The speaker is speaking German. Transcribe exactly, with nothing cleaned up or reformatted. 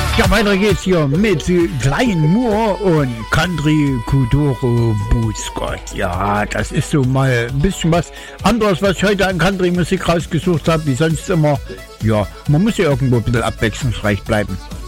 Ja, weiter geht's hier mit Klein Moore und Country Kuduro Bußgott. Ja, das ist so mal ein bisschen was anderes, was ich heute an Country-Musik rausgesucht habe, wie sonst immer. Ja, man muss ja irgendwo ein bisschen abwechslungsreich bleiben.